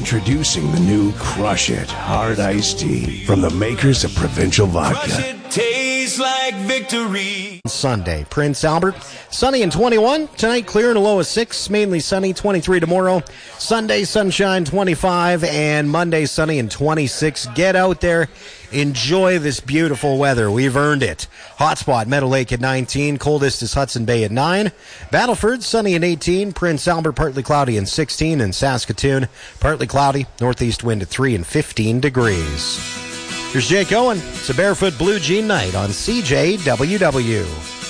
Introducing the new Crush It Hard Iced Tea from the makers of Provincial Vodka. Crush it, tastes like victory. Sunday, Prince Albert, sunny and 21. Tonight, clear and a low of 6. Mainly sunny, 23 tomorrow. Sunday, sunshine, 25. And Monday, sunny and 26. Get out there. Enjoy this beautiful weather. We've earned it. Hotspot, Meadow Lake at 19. Coldest is Hudson Bay at 9. Battleford, sunny and 18. Prince Albert, partly cloudy and 16. And Saskatoon, partly cloudy. Northeast wind at 3 and 15 degrees. Here's Jake Owen. It's a Barefoot Blue Jean night on CJWW.